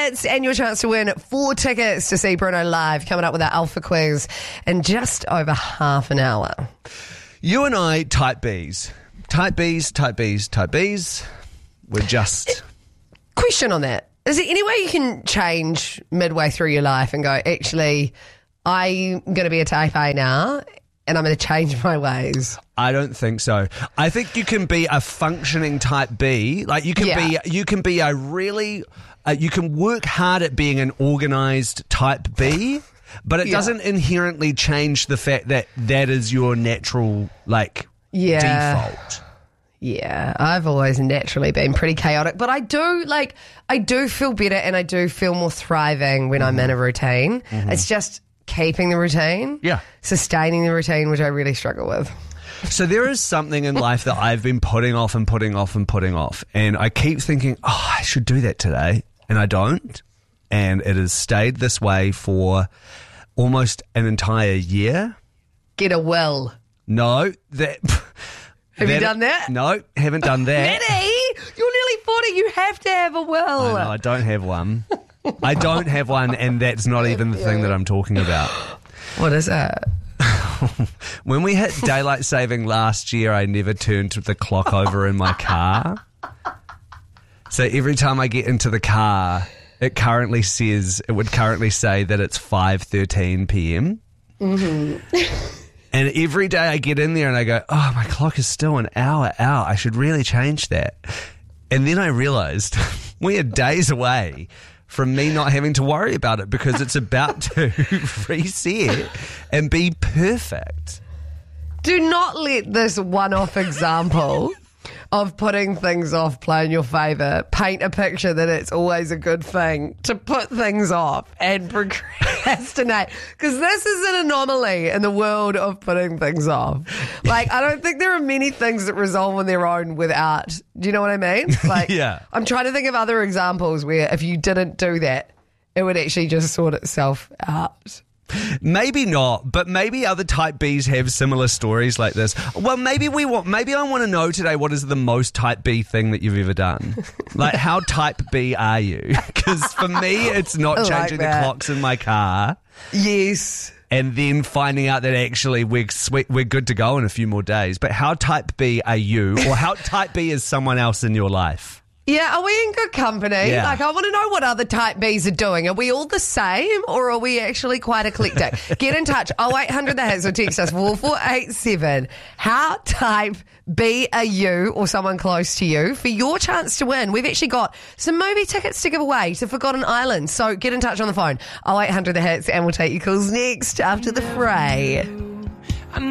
Hits and your chance to win 4 tickets to see Bruno live, coming up with our Alpha quiz in just over half an hour. You and I, type Bs. Type Bs, type Bs, type Bs. We're just... Question on that. Is there any way you can change midway through your life and go, actually, I'm going to be a type A now and I'm going to change my ways? I don't think so. I think you can be a functioning type B. Like you can be a really, you can work hard at being an organised type B, but it doesn't inherently change the fact that that is your natural, default. Yeah, I've always naturally been pretty chaotic, but I do feel better and I do feel more thriving when I'm in a routine. It's just keeping the routine, sustaining the routine, which I really struggle with. So there is something in life that I've been putting off and putting off and putting off, and I keep thinking, I should do that today, and I don't, and it has stayed this way for almost an entire year. Get a will. No, that... Have you done that? No, haven't done that. Manny, you're nearly 40. You have to have a will. I know, I don't have one. I don't have one, and that's not even the thing that I'm talking about. What is it? When we hit daylight saving last year, I never turned the clock over in my car. So every time I get into the car, it would currently say that it's 5:13 p.m. And every day I get in there and I go, oh, my clock is still an hour out. I should really change that. And then I realised we are days away from me not having to worry about it because it's about to reset and be perfect. Do not let this one-off example of putting things off play in your favour paint a picture that it's always a good thing to put things off and procrastinate, because this is an anomaly in the world of putting things off. Like, I don't think there are many things that resolve on their own without, do you know what I mean? Like, I'm trying to think of other examples where if you didn't do that, it would actually just sort itself out. Maybe not, but maybe other type Bs have similar stories like this. Well, maybe I want to know today, what is the most type B thing that you've ever done? Like, how type B are you? Because for me, it's not changing the clocks in my car. Yes. And then finding out that actually we're good to go in a few more days. But how type B are you? Or how type B is someone else in your life? Yeah, are we in good company? Yeah. Like, I want to know what other type Bs are doing. Are we all the same, or are we actually quite eclectic? Get in touch. 0800 the Hits, or text us 4487. How type B are you, or someone close to you, for your chance to win? We've actually got some movie tickets to give away to Forgotten Island. So get in touch on the phone. 0800 the Hits, and we'll take your calls next after the fray.